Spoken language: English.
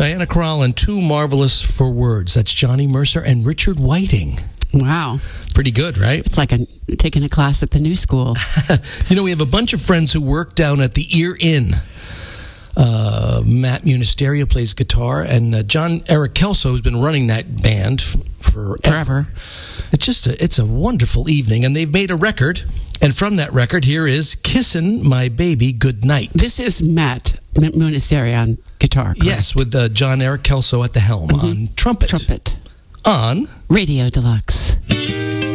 Diana Krall, and Too Marvelous for Words. That's Johnny Mercer and Richard Whiting. Wow. Pretty good, right? It's like taking a class at the new school. We have a bunch of friends who work down at the Ear Inn. Matt Munisterio plays guitar, and John Eric Kelso, who's been running that band forever. It's a wonderful evening, and they've made a record. And from that record, here is Kissin' My Baby Goodnight. This is Matt Munisterio on guitar, correct? Yes, with John Eric Kelso at the helm on trumpet. Trumpet. On Radio Deluxe.